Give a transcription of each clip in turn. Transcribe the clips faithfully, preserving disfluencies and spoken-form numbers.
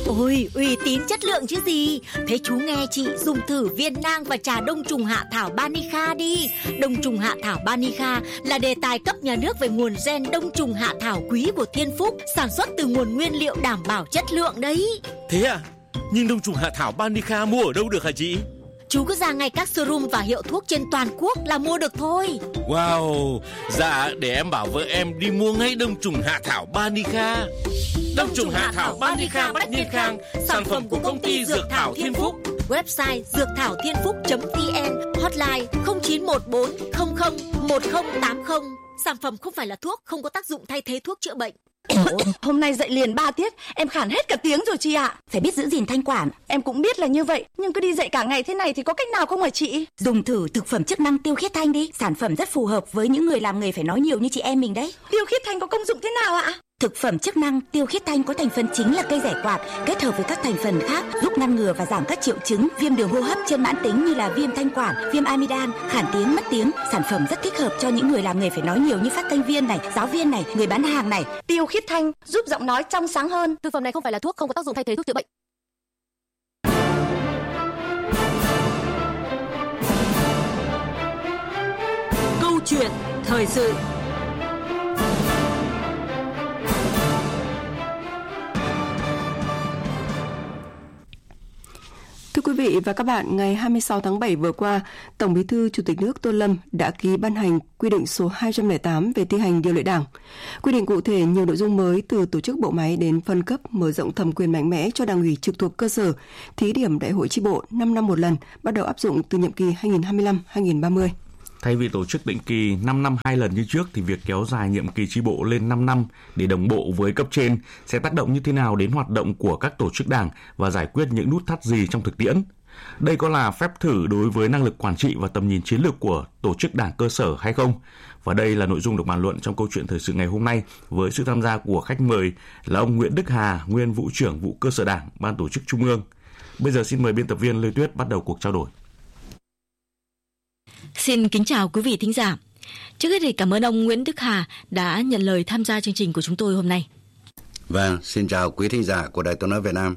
Ôi, uy tín chất lượng chứ gì. Thế chú nghe chị dùng thử viên nang và trà đông trùng hạ thảo Banica đi. Đông trùng hạ thảo Banica là đề tài cấp nhà nước về nguồn gen đông trùng hạ thảo quý của Thiên Phúc, sản xuất từ nguồn nguyên liệu đảm bảo chất lượng đấy. Thế à? Nhưng đông trùng hạ thảo Banica mua ở đâu được hả chị? Chú cứ ra ngay các showroom và hiệu thuốc trên toàn quốc là mua được thôi. Wow, dạ để em bảo vợ em đi mua ngay đông trùng hạ thảo Banica. Đông trùng hạ thảo Banica Bách Niên Khang, sản phẩm của công ty Dược Thảo Thiên Phúc. Website dược thảo thiên phúc chấm vn, hotline không chín một bốn không không một không tám không. Sản phẩm không phải là thuốc, không có tác dụng thay thế thuốc chữa bệnh. Hôm nay dậy liền ba tiết, em khản hết cả tiếng rồi chị ạ. Phải biết giữ gìn thanh quản. Em cũng biết là như vậy, nhưng cứ đi dậy cả ngày thế này thì có cách nào không hả chị? Dùng thử thực phẩm chức năng Tiêu Khiết Thanh đi. Sản phẩm rất phù hợp với những người làm nghề phải nói nhiều như chị em mình đấy. Tiêu Khiết Thanh có công dụng thế nào ạ? Thực phẩm chức năng Tiêu Khiết Thanh có thành phần chính là cây giải quạt, kết hợp với các thành phần khác giúp ngăn ngừa và giảm các triệu chứng viêm đường hô hấp trên mãn tính như là viêm thanh quản, viêm amidan, khản tiếng, mất tiếng. Sản phẩm rất thích hợp cho những người làm nghề phải nói nhiều như phát thanh viên này, giáo viên này, người bán hàng này. Tiêu Khiết Thanh giúp giọng nói trong sáng hơn. Thực phẩm này không phải là thuốc, không có tác dụng thay thế thuốc chữa bệnh. Câu chuyện thời sự. Thưa quý vị và các bạn, ngày hai mươi sáu tháng bảy vừa qua, Tổng Bí thư Chủ tịch nước Tô Lâm đã ký ban hành quy định số hai trăm lẻ tám về thi hành điều lệ Đảng. Quy định cụ thể nhiều nội dung mới từ tổ chức bộ máy đến phân cấp, mở rộng thẩm quyền mạnh mẽ cho Đảng ủy trực thuộc cơ sở, thí điểm đại hội chi bộ năm năm một lần, bắt đầu áp dụng từ nhiệm kỳ hai nghìn không trăm hai mươi lăm đến hai nghìn không trăm ba mươi. Thay vì tổ chức định kỳ năm năm hai lần như trước thì việc kéo dài nhiệm kỳ chi bộ lên năm năm để đồng bộ với cấp trên sẽ tác động như thế nào đến hoạt động của các tổ chức đảng và giải quyết những nút thắt gì trong thực tiễn? Đây có là phép thử đối với năng lực quản trị và tầm nhìn chiến lược của tổ chức đảng cơ sở hay không? Và đây là nội dung được bàn luận trong câu chuyện thời sự ngày hôm nay với sự tham gia của khách mời là ông Nguyễn Đức Hà, nguyên vụ trưởng vụ cơ sở đảng, ban tổ chức trung ương. Bây giờ xin mời biên tập viên Lê Tuyết bắt đầu cuộc trao đổi. Xin kính chào quý vị thính giả. Trước hết thì cảm ơn ông Nguyễn Đức Hà đã nhận lời tham gia chương trình của chúng tôi hôm nay. Vâng, xin chào quý thính giả của Đài Tiếng nói Việt Nam.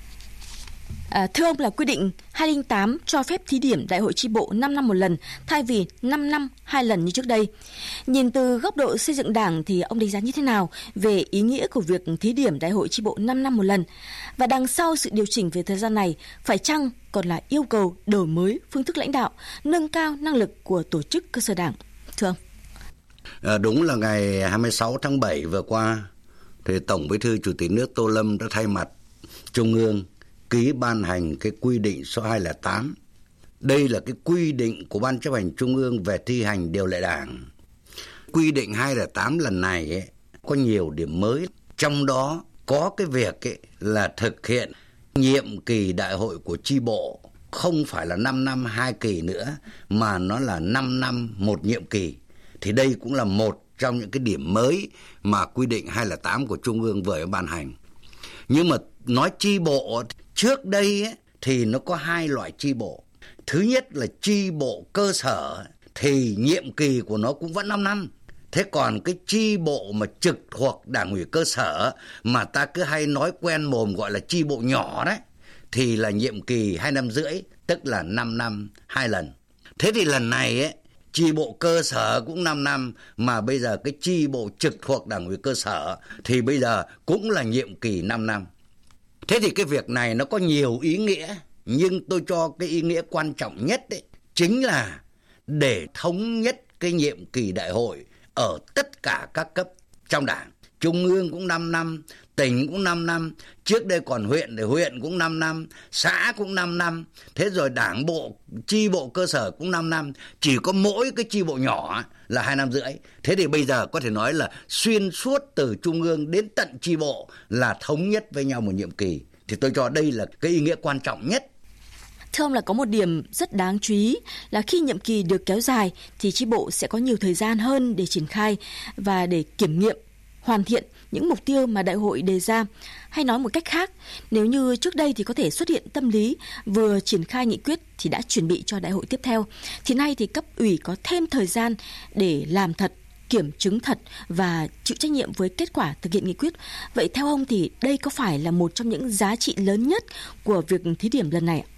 À, thưa ông, là quy định hai không tám cho phép thí điểm đại hội chi bộ năm năm một lần thay vì năm năm hai lần như trước đây. Nhìn từ góc độ xây dựng đảng thì ông đánh giá như thế nào về ý nghĩa của việc thí điểm đại hội chi bộ năm năm một lần? Và đằng sau sự điều chỉnh về thời gian này phải chăng còn là yêu cầu đổi mới phương thức lãnh đạo, nâng cao năng lực của tổ chức cơ sở đảng? Thưa ông. À, đúng là ngày hai mươi sáu tháng bảy vừa qua thì Tổng Bí thư Chủ tịch nước Tô Lâm đã thay mặt Trung ương ký ban hành cái quy định số hai không tám. Đây là cái quy định của Ban Chấp hành Trung ương về thi hành điều lệ Đảng. Quy định hai không tám lần này ấy, có nhiều điểm mới, trong đó có cái việc ấy là thực hiện nhiệm kỳ đại hội của chi bộ không phải là năm năm hai kỳ nữa mà nó là năm năm một nhiệm kỳ. Thì đây cũng là một trong những cái điểm mới mà quy định hai không tám của Trung ương vừa ban hành. Nhưng mà nói chi bộ trước đây ấy, thì nó có hai loại chi bộ. Thứ nhất là chi bộ cơ sở thì nhiệm kỳ của nó cũng vẫn năm năm. Thế còn cái chi bộ mà trực thuộc Đảng ủy cơ sở mà ta cứ hay nói quen mồm gọi là chi bộ nhỏ đấy thì là nhiệm kỳ hai năm rưỡi, tức là năm năm hai lần. Thế thì lần này ấy, chi bộ cơ sở cũng năm năm mà bây giờ cái chi bộ trực thuộc Đảng ủy cơ sở thì bây giờ cũng là nhiệm kỳ năm năm. Thế thì cái việc này nó có nhiều ý nghĩa, nhưng tôi cho cái ý nghĩa quan trọng nhất đấy chính là để thống nhất cái nhiệm kỳ đại hội ở tất cả các cấp trong Đảng. Trung ương cũng năm năm, tỉnh cũng năm năm, trước đây còn huyện thì huyện cũng năm năm, xã cũng năm năm, thế rồi đảng bộ, chi bộ cơ sở cũng năm năm, chỉ có mỗi cái chi bộ nhỏ là hai năm rưỡi. Thế thì bây giờ có thể nói là xuyên suốt từ Trung ương đến tận chi bộ là thống nhất với nhau một nhiệm kỳ. Thì tôi cho đây là cái ý nghĩa quan trọng nhất. Thưa ông, là có một điểm rất đáng chú ý là khi nhiệm kỳ được kéo dài thì chi bộ sẽ có nhiều thời gian hơn để triển khai và để kiểm nghiệm, hoàn thiện những mục tiêu mà đại hội đề ra. Hay nói một cách khác, nếu như trước đây thì có thể xuất hiện tâm lý vừa triển khai nghị quyết thì đã chuẩn bị cho đại hội tiếp theo, thì nay thì cấp ủy có thêm thời gian để làm thật, kiểm chứng thật và chịu trách nhiệm với kết quả thực hiện nghị quyết. Vậy theo ông thì đây có phải là một trong những giá trị lớn nhất của việc thí điểm lần này ạ?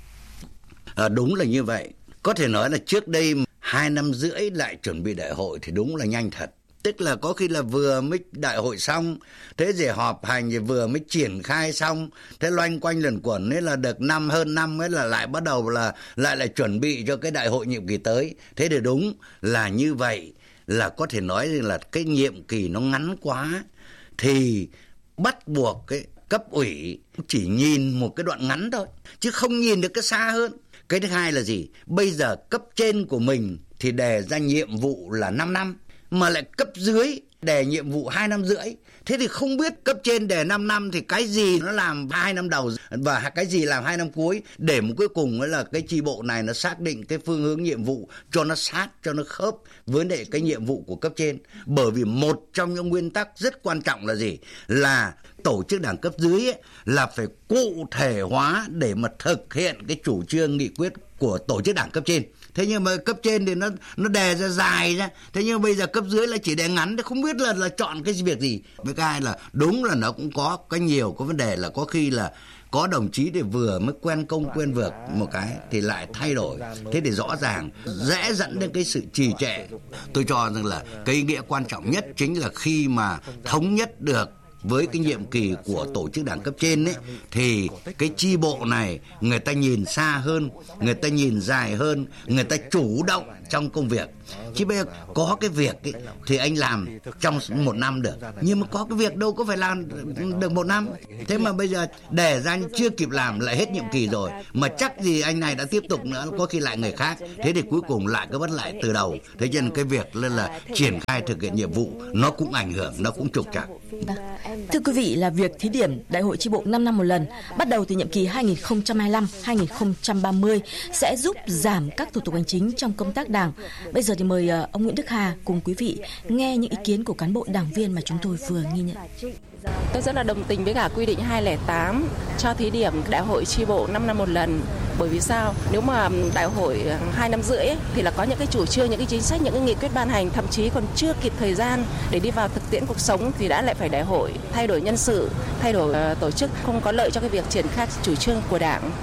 À, đúng là như vậy. Có thể nói là trước đây hai năm rưỡi lại chuẩn bị đại hội thì đúng là nhanh thật. Tức là có khi là vừa mới đại hội xong, thế rồi họp hành thì vừa mới triển khai xong, thế loanh quanh luẩn quẩn ấy là được năm hơn năm ấy là lại bắt đầu là lại lại chuẩn bị cho cái đại hội nhiệm kỳ tới. Thế thì đúng là như vậy, là có thể nói là cái nhiệm kỳ nó ngắn quá thì bắt buộc cái cấp ủy chỉ nhìn một cái đoạn ngắn thôi, chứ không nhìn được cái xa hơn. Cái thứ hai là gì? Bây giờ cấp trên của mình thì đề ra nhiệm vụ là năm năm, mà lại cấp dưới đề nhiệm vụ hai năm rưỡi. Thế thì không biết cấp trên đề năm năm thì cái gì nó làm hai năm đầu và cái gì làm hai năm cuối, để một cuối cùng là cái chi bộ này nó xác định cái phương hướng nhiệm vụ cho nó sát, cho nó khớp với lại cái nhiệm vụ của cấp trên. Bởi vì một trong những nguyên tắc rất quan trọng là gì? Là tổ chức đảng cấp dưới ấy, là phải cụ thể hóa để mà thực hiện cái chủ trương nghị quyết của tổ chức đảng cấp trên. Thế nhưng mà cấp trên thì nó nó đề ra dài ra, thế nhưng bây giờ cấp dưới là chỉ đề ngắn, thì không biết là là chọn cái việc gì. Với cái hai là đúng là nó cũng có cái nhiều có vấn đề, là có khi là có đồng chí thì vừa mới quen công quen việc một cái thì lại thay đổi. Thế thì rõ ràng dễ dẫn đến cái sự trì trệ. Tôi cho rằng là cái ý nghĩa quan trọng nhất chính là khi mà thống nhất được với cái nhiệm kỳ của tổ chức đảng cấp trên ấy, thì cái chi bộ này người ta nhìn xa hơn, người ta nhìn dài hơn, người ta chủ động trong công việc. Chứ bây giờ có cái việc ấy, thì anh làm trong một năm được, nhưng mà có cái việc đâu có phải làm được một năm. Thế mà bây giờ đề ra chưa kịp làm lại hết nhiệm kỳ rồi, mà chắc gì anh này đã tiếp tục nữa, có khi lại người khác. Thế thì cuối cùng lại cứ bắt lại từ đầu. Thế cho nên cái việc lên là triển khai thực hiện nhiệm vụ nó cũng ảnh hưởng, nó cũng trục trặc. Thưa quý vị, là việc thí điểm đại hội chi bộ năm năm một lần bắt đầu từ nhiệm kỳ hai nghìn không trăm hai mươi lăm đến hai nghìn không trăm ba mươi sẽ giúp giảm các thủ tục hành chính trong công tác đảng. Bây giờ thì mời ông Nguyễn Đức Hà cùng quý vị nghe những ý kiến của cán bộ đảng viên mà chúng tôi vừa ghi nhận. Tôi rất là đồng tình với cả quy định hai không không tám cho thí điểm đại hội chi bộ năm năm một lần. Bởi vì sao? Nếu mà đại hội hai năm rưỡi ấy, thì là có những cái chủ trương, những cái chính sách, những cái nghị quyết ban hành thậm chí còn chưa kịp thời gian để đi vào thực tiễn cuộc sống thì đã lại phải đại hội, thay đổi nhân sự, thay đổi uh, tổ chức, không có lợi cho cái việc triển khai chủ trương của Đảng.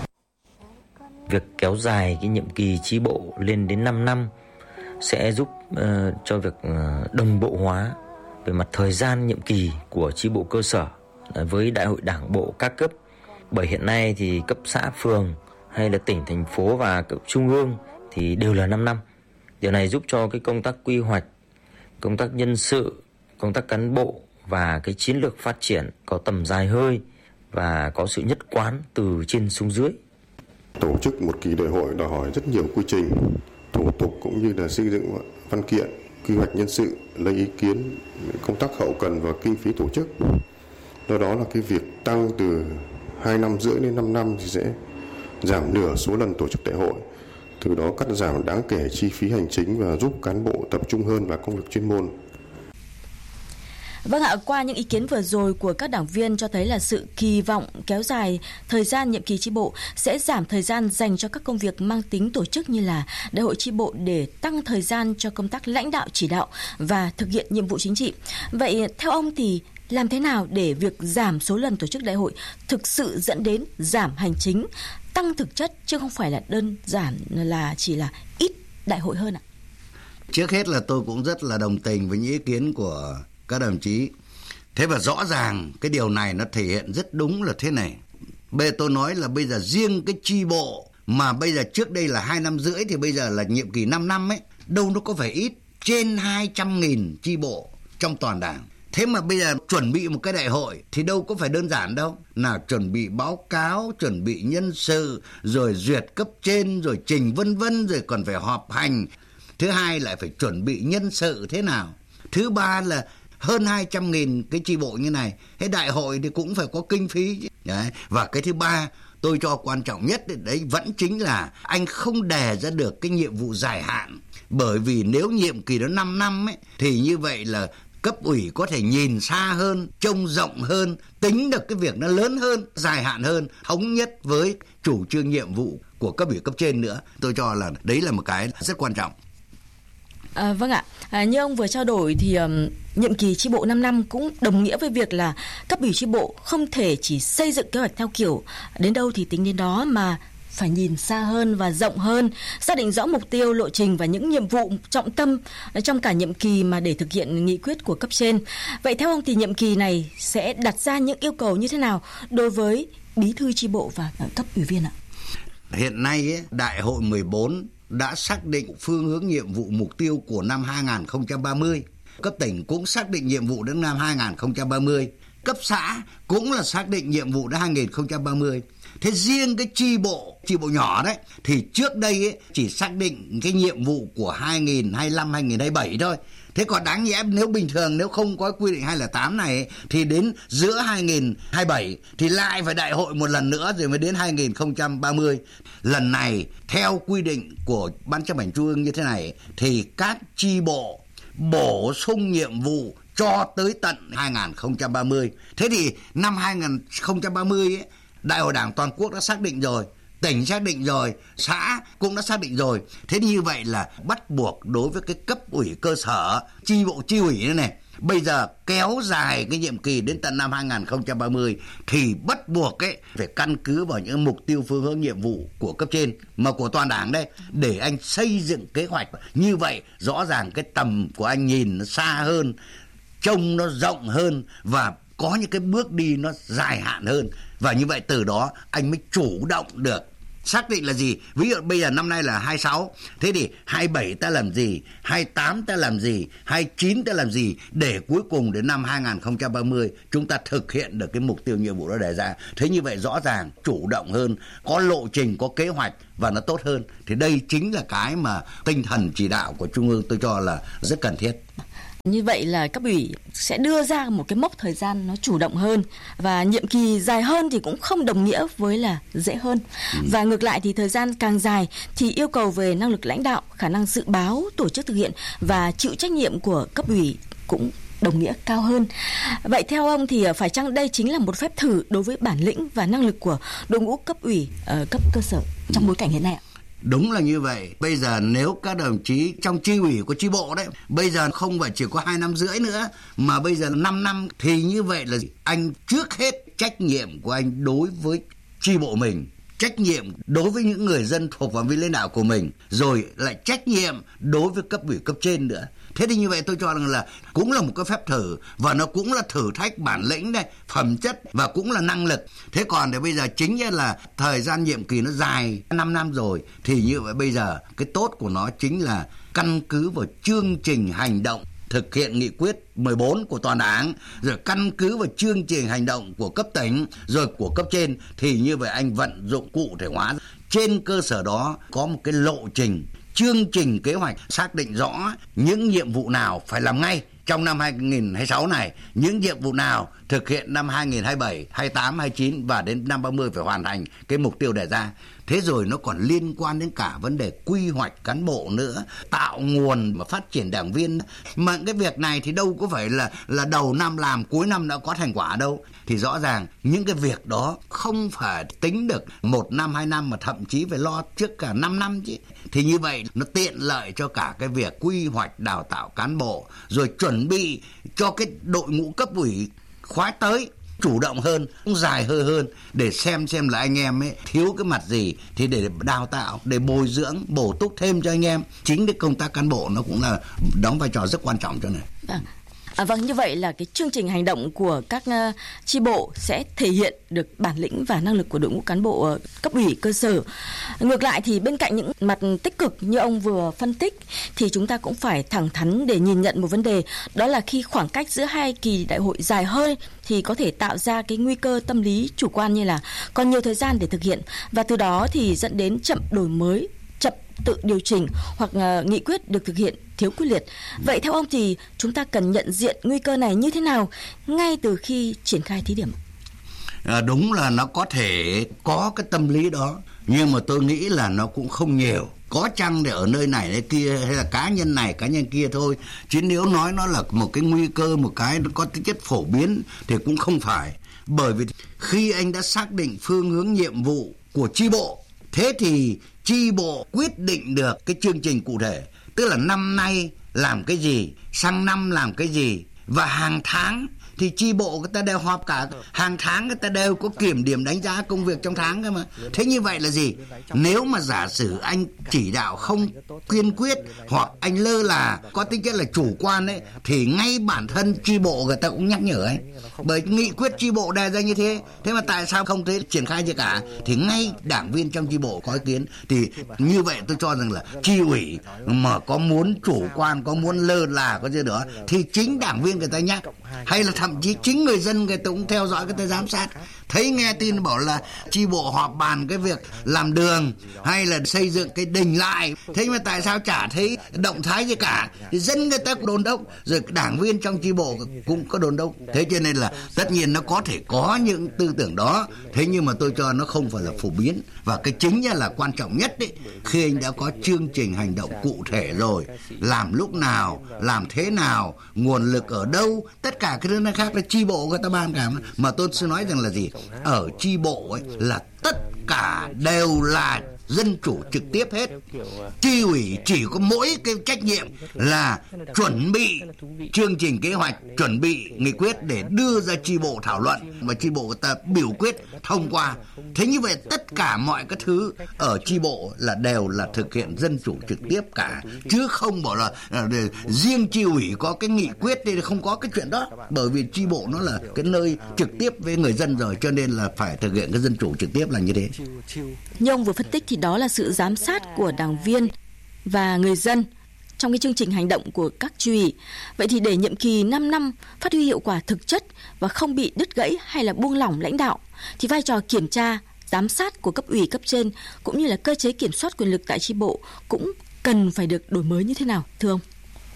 Việc kéo dài cái nhiệm kỳ chi bộ lên đến năm năm sẽ giúp uh, cho việc uh, đồng bộ hóa về mặt thời gian nhiệm kỳ của chi bộ cơ sở với đại hội đảng bộ các cấp. Bởi hiện nay thì cấp xã, phường hay là tỉnh, thành phố và cấp trung ương thì đều là năm năm. Điều này giúp cho cái công tác quy hoạch, công tác nhân sự, công tác cán bộ và cái chiến lược phát triển có tầm dài hơi và có sự nhất quán từ trên xuống dưới. Tổ chức một kỳ đại hội đòi hỏi rất nhiều quy trình, thủ tục cũng như là xây dựng văn kiện, quy hoạch nhân sự, lấy ý kiến, công tác hậu cần và kinh phí tổ chức. Do đó là cái việc tăng từ hai năm rưỡi đến năm năm thì sẽ giảm nửa số lần tổ chức đại hội, từ đó cắt giảm đáng kể chi phí hành chính và giúp cán bộ tập trung hơn vào công việc chuyên môn. Vâng ạ, qua những ý kiến vừa rồi của các đảng viên cho thấy là sự kỳ vọng kéo dài thời gian nhiệm kỳ chi bộ sẽ giảm thời gian dành cho các công việc mang tính tổ chức như là đại hội chi bộ để tăng thời gian cho công tác lãnh đạo chỉ đạo và thực hiện nhiệm vụ chính trị. Vậy theo ông thì làm thế nào để việc giảm số lần tổ chức đại hội thực sự dẫn đến giảm hành chính, tăng thực chất chứ không phải là đơn giản là chỉ là ít đại hội hơn ạ? Trước hết là tôi cũng rất là đồng tình với những ý kiến của các đồng chí. Thế và rõ ràng cái điều này nó thể hiện rất đúng là thế này. Bây giờ tôi nói là bây giờ riêng cái chi bộ mà bây giờ trước đây là hai năm rưỡi thì bây giờ là nhiệm kỳ năm năm ấy, đâu nó có phải ít, trên hai trăm nghìn chi bộ trong toàn đảng. Thế mà bây giờ chuẩn bị một cái đại hội thì đâu có phải đơn giản đâu. Nào chuẩn bị báo cáo, chuẩn bị nhân sự, rồi duyệt cấp trên, rồi trình vân vân, rồi còn phải họp hành. Thứ hai lại phải chuẩn bị nhân sự thế nào. Thứ ba là hơn hai trăm nghìn cái chi bộ như này. Thế đại hội thì cũng phải có kinh phí. Đấy. Và cái thứ ba tôi cho quan trọng nhất đấy vẫn chính là anh không đề ra được cái nhiệm vụ dài hạn. Bởi vì nếu nhiệm kỳ đó năm năm ấy, thì như vậy là cấp ủy có thể nhìn xa hơn, trông rộng hơn, tính được cái việc nó lớn hơn, dài hạn hơn, thống nhất với chủ trương nhiệm vụ của cấp ủy cấp trên nữa. Tôi cho là đấy là một cái rất quan trọng. À, vâng ạ, à, như ông vừa trao đổi thì um, nhiệm kỳ chi bộ năm năm cũng đồng nghĩa với việc là cấp ủy chi bộ không thể chỉ xây dựng kế hoạch theo kiểu đến đâu thì tính đến đó, mà phải nhìn xa hơn và rộng hơn, xác định rõ mục tiêu, lộ trình và những nhiệm vụ trọng tâm trong cả nhiệm kỳ mà để thực hiện nghị quyết của cấp trên. Vậy theo ông thì nhiệm kỳ này sẽ đặt ra những yêu cầu như thế nào đối với bí thư chi bộ và cấp ủy viên ạ? Hiện nay ấy, Đại hội mười bốn đã xác định phương hướng nhiệm vụ mục tiêu của năm hai không ba mươi. Cấp tỉnh cũng xác định nhiệm vụ đến năm hai không ba mươi. Cấp xã cũng là xác định nhiệm vụ đến hai không ba mươi. Thế riêng cái chi bộ, chi bộ nhỏ đấy, thì trước đây ấy, chỉ xác định cái nhiệm vụ của hai nghìn hai mươi lăm, hai nghìn hai mươi bảy thôi. Thế còn đáng nhẽ nếu bình thường nếu không có quy định hai không không tám này ấy, thì đến giữa hai nghìn hai mươi bảy thì lại phải đại hội một lần nữa rồi mới đến hai không ba mươi. Lần này theo quy định của Ban Chấp hành Trung ương như thế này thì các chi bộ bổ sung nhiệm vụ cho tới tận hai không ba mươi. Thế thì năm hai không ba mươi ấy, Đại hội Đảng toàn quốc đã xác định rồi, tỉnh xác định rồi, xã cũng đã xác định rồi. Thế như vậy là bắt buộc đối với cái cấp ủy cơ sở, chi bộ chi ủy này này, bây giờ kéo dài cái nhiệm kỳ đến tận năm hai không ba mươi thì bắt buộc ấy phải căn cứ vào những mục tiêu phương hướng nhiệm vụ của cấp trên mà của toàn đảng đây, để anh xây dựng kế hoạch. Như vậy rõ ràng cái tầm của anh nhìn nó xa hơn, trông nó rộng hơn và có những cái bước đi nó dài hạn hơn. Và như vậy từ đó anh mới chủ động được xác định là gì. Ví dụ bây giờ năm nay là hai mươi sáu, thế thì hai mươi bảy ta làm gì, hai mươi tám ta làm gì, hai mươi chín ta làm gì, để cuối cùng đến năm hai không ba mươi chúng ta thực hiện được cái mục tiêu nhiệm vụ đó đề ra. Thế như vậy rõ ràng chủ động hơn, có lộ trình, có kế hoạch và nó tốt hơn. Thì đây chính là cái mà tinh thần chỉ đạo của Trung ương tôi cho là rất cần thiết. Như vậy là cấp ủy sẽ đưa ra một cái mốc thời gian nó chủ động hơn, và nhiệm kỳ dài hơn thì cũng không đồng nghĩa với là dễ hơn. Ừ. Và ngược lại thì thời gian càng dài thì yêu cầu về năng lực lãnh đạo, khả năng dự báo, tổ chức thực hiện và chịu trách nhiệm của cấp ủy cũng đồng nghĩa cao hơn. Vậy theo ông thì phải chăng đây chính là một phép thử đối với bản lĩnh và năng lực của đội ngũ cấp ủy ở cấp cơ sở trong bối cảnh hiện nay ạ? Đúng là như vậy. Bây giờ nếu các đồng chí trong chi ủy của chi bộ đấy, bây giờ không phải chỉ có hai năm rưỡi nữa, mà bây giờ năm năm, thì như vậy là anh trước hết trách nhiệm của anh đối với chi bộ mình, trách nhiệm đối với những người dân thuộc phạm vi lãnh đạo của mình, rồi lại trách nhiệm đối với cấp ủy cấp trên nữa. Thế thì như vậy tôi cho rằng là cũng là một cái phép thử, và nó cũng là thử thách bản lĩnh đây, phẩm chất và cũng là năng lực. Thế còn thì bây giờ chính là thời gian nhiệm kỳ nó dài năm năm rồi, thì như vậy bây giờ cái tốt của nó chính là căn cứ vào chương trình hành động thực hiện nghị quyết mười bốn của toàn đảng, rồi căn cứ vào chương trình hành động của cấp tỉnh rồi của cấp trên, thì như vậy anh vận dụng cụ thể hóa. Trên cơ sở đó có một cái lộ trình, chương trình kế hoạch xác định rõ những nhiệm vụ nào phải làm ngay trong năm hai nghìn không trăm hai mươi sáu này, những nhiệm vụ nào thực hiện năm hai nghìn không trăm hai mươi bảy, hai mươi tám, hai mươi chín và đến năm ba mươi phải hoàn thành cái mục tiêu đề ra. Thế rồi nó còn liên quan đến cả vấn đề quy hoạch cán bộ nữa, tạo nguồn mà phát triển đảng viên. Mà cái việc này thì đâu có phải là là đầu năm làm cuối năm đã có thành quả đâu. Thì rõ ràng những cái việc đó không phải tính được một năm, hai năm, mà thậm chí phải lo trước cả năm năm chứ. Thì như vậy nó tiện lợi cho cả cái việc quy hoạch đào tạo cán bộ, rồi chuẩn bị cho cái đội ngũ cấp ủy khóa tới chủ động hơn, dài hơi hơn, để xem xem là anh em ấy thiếu cái mặt gì thì để đào tạo, để bồi dưỡng, bổ túc thêm cho anh em. Chính cái công tác cán bộ nó cũng là đóng vai trò rất quan trọng cho này. À. À, vâng, như vậy là cái chương trình hành động của các uh, chi bộ sẽ thể hiện được bản lĩnh và năng lực của đội ngũ cán bộ uh, cấp ủy cơ sở. Ngược lại thì bên cạnh những mặt tích cực như ông vừa phân tích, thì chúng ta cũng phải thẳng thắn để nhìn nhận một vấn đề, đó là khi khoảng cách giữa hai kỳ đại hội dài hơi thì có thể tạo ra cái nguy cơ tâm lý chủ quan như là còn nhiều thời gian để thực hiện, và từ đó thì dẫn đến chậm đổi mới, chậm tự điều chỉnh, hoặc uh, nghị quyết được thực hiện thiếu quyết liệt. Vậy theo ông thì chúng ta cần nhận diện nguy cơ này như thế nào ngay từ khi triển khai thí điểm? À, đúng là nó có thể có cái tâm lý đó, nhưng mà tôi nghĩ là nó cũng không nhiều. Có chăng để ở nơi này nơi kia, hay là cá nhân này cá nhân kia thôi, chứ nếu nói nó là một cái nguy cơ, một cái có tính chất phổ biến thì cũng không phải. Bởi vì khi anh đã xác định phương hướng nhiệm vụ của chi bộ, thế thì chi bộ quyết định được cái chương trình cụ thể. Tức là năm nay làm cái gì, sang năm làm cái gì, và hàng tháng thì chi bộ người ta đều họp cả, hàng tháng người ta đều có kiểm điểm đánh giá công việc trong tháng cơ mà. Thế như vậy là gì? Nếu mà giả sử anh chỉ đạo không kiên quyết hoặc anh lơ là, có tính chất là chủ quan ấy, thì ngay bản thân chi bộ người ta cũng nhắc nhở anh. Bởi nghị quyết chi bộ đề ra như thế, thế mà tại sao không thấy triển khai gì cả? Thì ngay đảng viên trong chi bộ có ý kiến. Thì như vậy tôi cho rằng là chi ủy mà có muốn chủ quan, có muốn lơ là, có gì nữa, thì chính đảng viên người ta nhắc, hay là thậm chí chính người dân người ta cũng theo dõi, người ta giám sát. Thấy nghe tin bảo là chi bộ họp bàn cái việc làm đường hay là xây dựng cái đình lại, thế mà tại sao chả thấy động thái gì cả? Thì dân người ta cũng đôn đốc, rồi đảng viên trong chi bộ cũng có đôn đốc. Thế cho nên là tất nhiên nó có thể có những tư tưởng đó, thế nhưng mà tôi cho nó không phải là phổ biến. Và cái chính là quan trọng nhất đấy, khi anh đã có chương trình hành động cụ thể rồi, làm lúc nào, làm thế nào, nguồn lực ở đâu, tất cả cái thứ này khác là chi bộ người ta ban cả. Mà tôi sẽ nói rằng là gì? Ở chi bộ ấy là tất cả đều là dân chủ trực tiếp hết. Chi ủy chỉ có mỗi cái trách nhiệm là chuẩn bị chương trình kế hoạch, chuẩn bị nghị quyết để đưa ra chi bộ thảo luận và chi bộ người ta biểu quyết thông qua. Thế như vậy tất cả mọi cái thứ ở chi bộ là đều là thực hiện dân chủ trực tiếp cả, chứ không bảo là, là riêng chi ủy có cái nghị quyết thì không có cái chuyện đó. Bởi vì chi bộ nó là cái nơi trực tiếp với người dân rồi, cho nên là phải thực hiện cái dân chủ trực tiếp là như thế. Như ông vừa phân tích thì đó là sự giám sát của đảng viên và người dân trong cái chương trình hành động của các chi ủy. Vậy thì để nhiệm kỳ năm năm phát huy hiệu quả thực chất và không bị đứt gãy hay là buông lỏng lãnh đạo, thì vai trò kiểm tra, giám sát của cấp ủy cấp trên cũng như là cơ chế kiểm soát quyền lực tại chi bộ cũng cần phải được đổi mới như thế nào, thưa ông?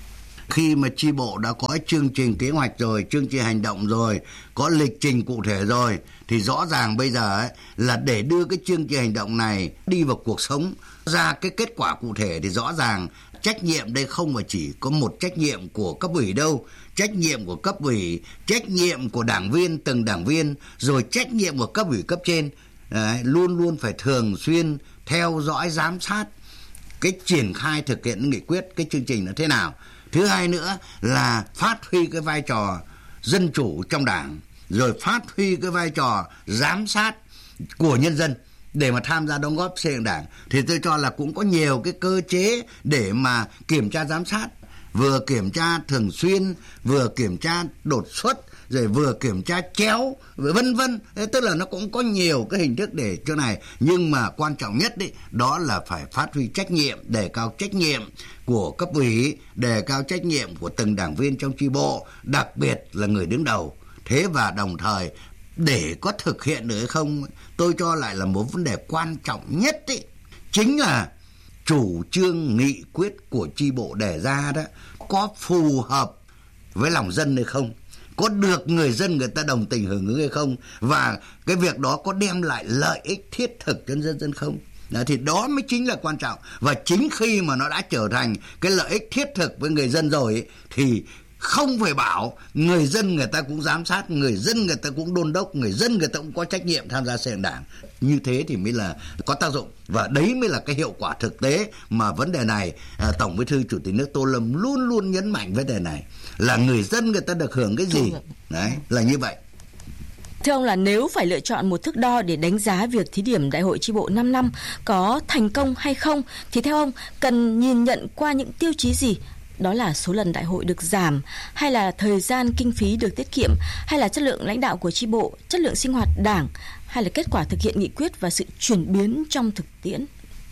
Khi mà chi bộ đã có chương trình kế hoạch rồi, chương trình hành động rồi, có lịch trình cụ thể rồi, thì rõ ràng bây giờ ấy, là để đưa cái chương trình hành động này đi vào cuộc sống, ra cái kết quả cụ thể, thì rõ ràng trách nhiệm đây không phải chỉ có một trách nhiệm của cấp ủy đâu, trách nhiệm của cấp ủy, trách nhiệm của đảng viên, từng đảng viên, rồi trách nhiệm của cấp ủy cấp trên. Đấy, luôn luôn phải thường xuyên theo dõi, giám sát cái triển khai thực hiện nghị quyết, cái chương trình nó thế nào. Thứ hai nữa là phát huy cái vai trò dân chủ trong đảng, rồi phát huy cái vai trò giám sát của nhân dân để mà tham gia đóng góp xây dựng đảng. Thì tôi cho là cũng có nhiều cái cơ chế để mà kiểm tra giám sát, vừa kiểm tra thường xuyên, vừa kiểm tra đột xuất, rồi vừa kiểm tra chéo, vân vân. Tức là nó cũng có nhiều cái hình thức để chỗ này. Nhưng mà quan trọng nhất đấy, đó là phải phát huy trách nhiệm, đề cao trách nhiệm của cấp ủy, đề cao trách nhiệm của từng đảng viên trong chi bộ, đặc biệt là người đứng đầu. Thế và đồng thời để có thực hiện được hay không, tôi cho lại là một vấn đề quan trọng nhất ấy, chính là chủ trương nghị quyết của chi bộ đề ra đó có phù hợp với lòng dân hay không, có được người dân người ta đồng tình hưởng ứng hay không, và cái việc đó có đem lại lợi ích thiết thực cho nhân dân không. Đó, thì đó mới chính là quan trọng. Và chính khi mà nó đã trở thành cái lợi ích thiết thực với người dân rồi ấy, thì không phải bảo người dân người ta cũng giám sát, người dân người ta cũng đôn đốc, người dân người ta cũng có trách nhiệm tham gia xây dựng đảng. Như thế thì mới là có tác dụng, và đấy mới là cái hiệu quả thực tế mà vấn đề này à, Tổng Bí thư Chủ tịch nước Tô Lâm luôn luôn nhấn mạnh vấn đề này là người dân người ta được hưởng cái gì. Đấy là như vậy. Thưa ông, là nếu phải lựa chọn một thước đo để đánh giá việc thí điểm đại hội chi bộ năm năm có thành công hay không, thì theo ông cần nhìn nhận qua những tiêu chí gì? Đó là số lần đại hội được giảm, hay là thời gian kinh phí được tiết kiệm, hay là chất lượng lãnh đạo của chi bộ, chất lượng sinh hoạt đảng, hay là kết quả thực hiện nghị quyết và sự chuyển biến trong thực tiễn?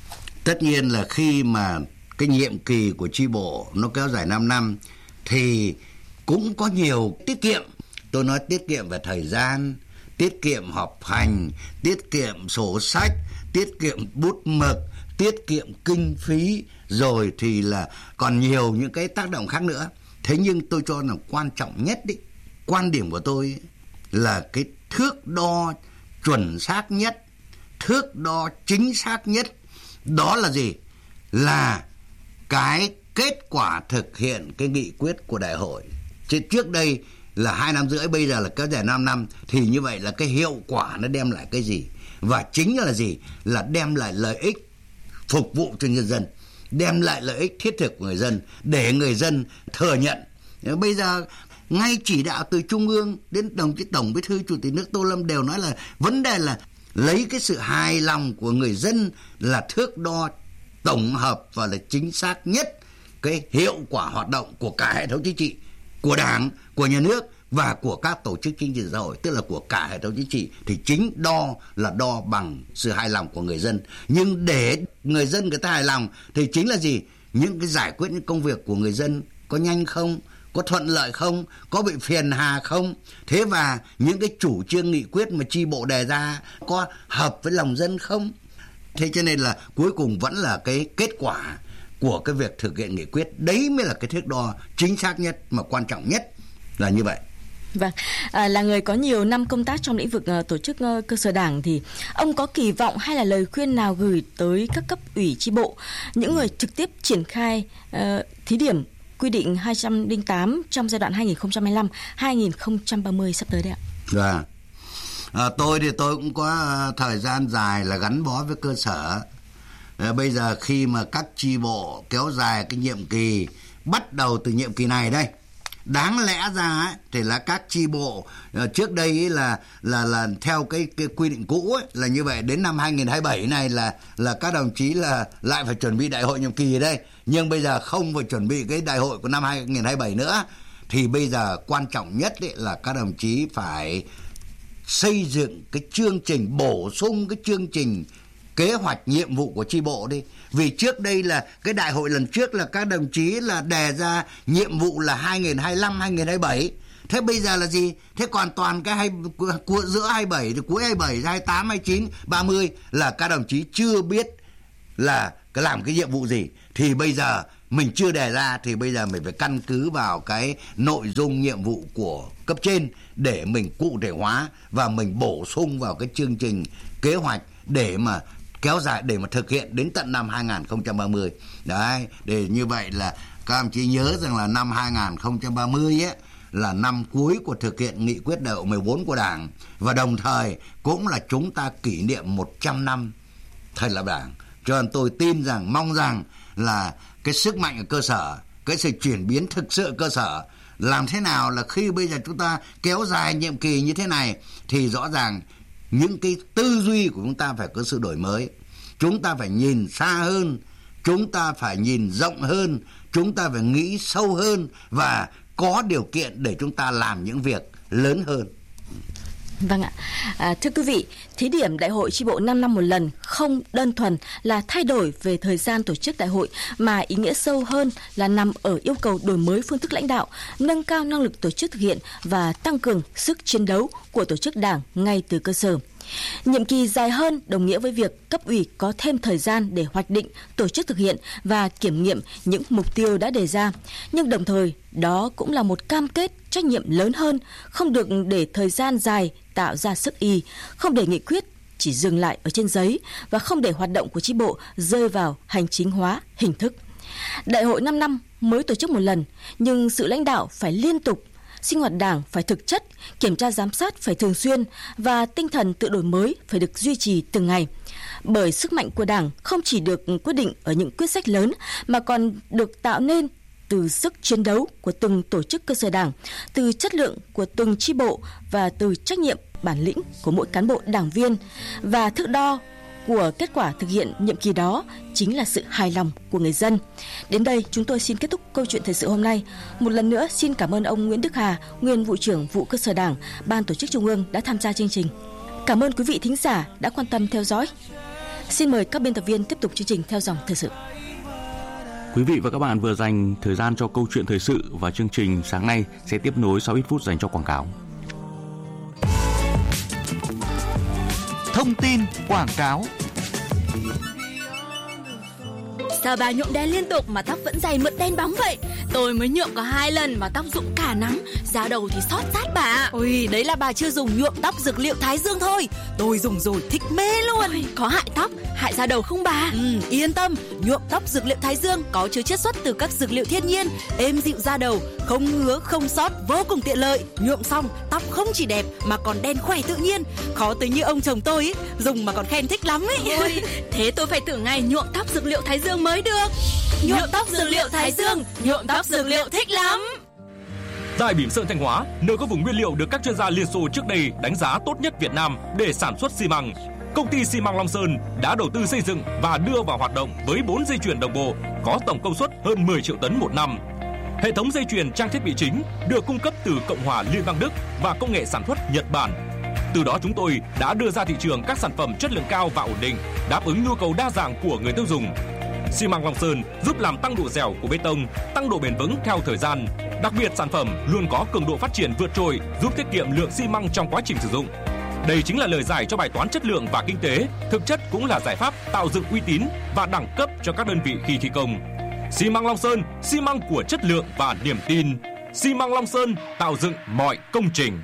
Tất nhiên là khi mà cái nhiệm kỳ của chi bộ nó kéo dài năm năm thì cũng có nhiều tiết kiệm. Tôi nói tiết kiệm về thời gian, tiết kiệm họp hành, tiết kiệm sổ sách, tiết kiệm bút mực, tiết kiệm kinh phí, rồi thì là còn nhiều những cái tác động khác nữa. Thế nhưng tôi cho là quan trọng nhất đấy, quan điểm của tôi ấy, là cái thước đo chuẩn xác nhất, thước đo chính xác nhất, đó là gì? Là cái kết quả thực hiện cái nghị quyết của đại hội. Chứ trước đây là hai năm rưỡi, bây giờ là kéo dài năm năm, thì như vậy là cái hiệu quả nó đem lại cái gì? Và chính là gì? Là đem lại lợi ích phục vụ cho nhân dân. đem lại lợi ích thiết thực của người dân để người dân thừa nhận. Bây giờ ngay chỉ đạo từ trung ương đến đồng chí Tổng Bí thư Chủ tịch nước Tô Lâm đều nói là vấn đề là lấy cái sự hài lòng của người dân là thước đo tổng hợp và là chính xác nhất cái hiệu quả hoạt động của cả hệ thống chính trị, của Đảng, của nhà nước và của các tổ chức chính trị xã hội, tức là của cả hệ thống chính trị, thì chính đo là đo bằng sự hài lòng của người dân. Nhưng để người dân người ta hài lòng thì chính là gì? Những cái giải quyết những công việc của người dân có nhanh không? Có thuận lợi không? Có bị phiền hà không? Thế và những cái chủ trương nghị quyết mà chi bộ đề ra có hợp với lòng dân không? Thế cho nên là cuối cùng vẫn là cái kết quả của cái việc thực hiện nghị quyết. Đấy mới là cái thước đo chính xác nhất mà quan trọng nhất là như vậy. Vâng, à, là người có nhiều năm công tác trong lĩnh vực uh, tổ chức uh, cơ sở Đảng thì ông có kỳ vọng hay là lời khuyên nào gửi tới các cấp ủy chi bộ, những người trực tiếp triển khai uh, thí điểm quy định hai trăm lẻ tám trong giai đoạn hai nghìn không trăm hai mươi lăm đến hai nghìn không trăm ba mươi sắp tới đây ạ? Vâng. À, tôi thì tôi cũng có thời gian dài là gắn bó với cơ sở. À, bây giờ khi mà các chi bộ kéo dài cái nhiệm kỳ bắt đầu từ nhiệm kỳ này đây, đáng lẽ ra ấy, thì là các chi bộ uh, trước đây ấy là là là theo cái cái quy định cũ ấy, là như vậy đến năm hai nghìn không trăm hai mươi bảy này là là các đồng chí là lại phải chuẩn bị đại hội nhiệm kỳ ở đây, nhưng bây giờ không phải chuẩn bị cái đại hội của năm hai nghìn không trăm hai mươi bảy nữa, thì bây giờ quan trọng nhất ấy là các đồng chí phải xây dựng cái chương trình, bổ sung cái chương trình kế hoạch nhiệm vụ của chi bộ đi. Vì trước đây là cái đại hội lần trước là các đồng chí là đề ra nhiệm vụ là hai nghìn không trăm hai mươi lăm đến hai nghìn không trăm hai mươi bảy. Thế bây giờ là gì? Thế còn toàn cái hai, của giữa hai mươi bảy, cuối hai mươi bảy, hai mươi tám, hai mươi chín, ba mươi là các đồng chí chưa biết là làm cái nhiệm vụ gì. Thì bây giờ mình chưa đề ra thì bây giờ mình phải căn cứ vào cái nội dung nhiệm vụ của cấp trên để mình cụ thể hóa và mình bổ sung vào cái chương trình kế hoạch để mà kéo dài, để mà thực hiện đến tận năm hai nghìn không trăm ba mươi. Đấy, để như vậy là các đồng chí nhớ rằng là năm hai nghìn không trăm ba mươi ấy là năm cuối của thực hiện nghị quyết đại hội mười bốn của Đảng, và đồng thời cũng là chúng ta kỷ niệm một trăm năm thành lập Đảng. Cho nên tôi tin rằng, mong rằng là cái sức mạnh ở cơ sở, cái sự chuyển biến thực sự ở cơ sở, làm thế nào là khi bây giờ chúng ta kéo dài nhiệm kỳ như thế này thì rõ ràng những cái tư duy của chúng ta phải có sự đổi mới. Chúng ta phải nhìn xa hơn, chúng ta phải nhìn rộng hơn, chúng ta phải nghĩ sâu hơn và có điều kiện để chúng ta làm những việc lớn hơn. Vâng ạ. À, thưa quý vị, thí điểm đại hội chi bộ năm năm một lần không đơn thuần là thay đổi về thời gian tổ chức đại hội, mà ý nghĩa sâu hơn là nằm ở yêu cầu đổi mới phương thức lãnh đạo, nâng cao năng lực tổ chức thực hiện và tăng cường sức chiến đấu của tổ chức Đảng ngay từ cơ sở. Nhiệm kỳ dài hơn đồng nghĩa với việc cấp ủy có thêm thời gian để hoạch định, tổ chức thực hiện và kiểm nghiệm những mục tiêu đã đề ra. Nhưng đồng thời, đó cũng là một cam kết trách nhiệm lớn hơn, không được để thời gian dài tạo ra sức ì, không để nghị quyết chỉ dừng lại ở trên giấy và không để hoạt động của chi bộ rơi vào hành chính hóa hình thức. Đại hội năm năm mới tổ chức một lần, nhưng sự lãnh đạo phải liên tục, sinh hoạt Đảng phải thực chất, kiểm tra giám sát phải thường xuyên và tinh thần tự đổi mới phải được duy trì từng ngày. Bởi sức mạnh của Đảng không chỉ được quyết định ở những quyết sách lớn mà còn được tạo nên từ sức chiến đấu của từng tổ chức cơ sở Đảng, từ chất lượng của từng chi bộ và từ trách nhiệm, bản lĩnh của mỗi cán bộ đảng viên. Và thước đo của kết quả thực hiện nhiệm kỳ đó chính là sự hài lòng của người dân. Đến đây chúng tôi xin kết thúc câu chuyện thời sự hôm nay. Một lần nữa xin cảm ơn ông Nguyễn Đức Hà, nguyên vụ trưởng vụ cơ sở Đảng, Ban Tổ chức Trung ương đã tham gia chương trình. Cảm ơn quý vị thính giả đã quan tâm theo dõi. Xin mời các biên tập viên tiếp tục chương trình theo dòng thời sự. Quý vị và các bạn vừa dành thời gian cho câu chuyện thời sự, và chương trình sáng nay sẽ tiếp nối sau ít phút dành cho quảng cáo. Thông tin quảng cáo. Sao bà nhuộm đen liên tục mà tóc vẫn dày mượt đen bóng vậy? Tôi mới nhuộm có hai lần mà tóc rụng cả nắng, da đầu thì xót sát bà. Ôi, đấy là bà chưa dùng nhuộm tóc dược liệu Thái Dương thôi. Tôi dùng rồi thích mê luôn. Ôi, có hại tóc, hại da đầu không bà? Ừ, yên tâm, nhuộm tóc dược liệu Thái Dương có chứa chiết xuất từ các dược liệu thiên nhiên, êm dịu da đầu, không ngứa, không xót, vô cùng tiện lợi. Nhuộm xong, tóc không chỉ đẹp mà còn đen khỏe tự nhiên. Khó tới như ông chồng tôi ấy, dùng mà còn khen thích lắm ấy. Ôi, thế tôi phải thử ngay nhuộm tóc dược liệu Thái Dương mới được. Nhuộm tóc dược liệu Thái Dương, nhuộm tóc dược liệu thích lắm. Tại Bỉm Sơn Thanh Hóa, nơi có vùng nguyên liệu được các chuyên gia Liên Xô trước đây đánh giá tốt nhất Việt Nam để sản xuất xi măng, công ty xi măng Long Sơn đã đầu tư xây dựng và đưa vào hoạt động với bốn dây chuyền đồng bộ có tổng công suất hơn mười triệu tấn một năm. Hệ thống dây chuyền trang thiết bị chính được cung cấp từ Cộng hòa Liên bang Đức và công nghệ sản xuất Nhật Bản. Từ đó chúng tôi đã đưa ra thị trường các sản phẩm chất lượng cao và ổn định, đáp ứng nhu cầu đa dạng của người tiêu dùng. Xi măng Long Sơn giúp làm tăng độ dẻo của bê tông, tăng độ bền vững theo thời gian. Đặc biệt sản phẩm luôn có cường độ phát triển vượt trội, giúp tiết kiệm lượng xi măng trong quá trình sử dụng. Đây chính là lời giải cho bài toán chất lượng và kinh tế, thực chất cũng là giải pháp tạo dựng uy tín và đẳng cấp cho các đơn vị khi thi công. Xi măng Long Sơn, xi măng của chất lượng và niềm tin. Xi măng Long Sơn tạo dựng mọi công trình.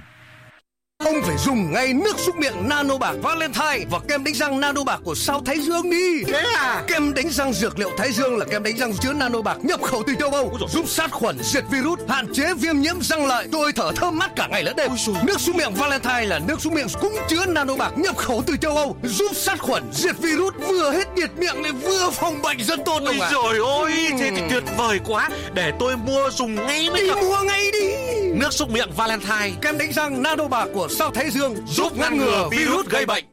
Ông phải dùng ngay nước súc miệng Nano Bạc Valentine và kem đánh răng Nano Bạc của sao Thái Dương đi. Thế à? Kem đánh răng dược liệu Thái Dương là kem đánh răng chứa Nano Bạc nhập khẩu từ châu Âu, giúp sát khuẩn, diệt virus, hạn chế viêm nhiễm răng lợi, tôi thở thơm mát cả ngày lẫn đêm. Nước súc miệng Valentine là nước súc miệng cũng chứa Nano Bạc nhập khẩu từ châu Âu, giúp sát khuẩn, diệt virus, vừa hết nhiệt miệng lại vừa phòng bệnh rất tốt. Ôi trời ơi, thế thì tuyệt vời quá. Để tôi mua dùng ngay mới được. Đi mua ngay đi. Nước súc miệng Valentine, kem đánh răng Nano Bạc của sao Thái Dương giúp ngăn ngừa virus gây bệnh.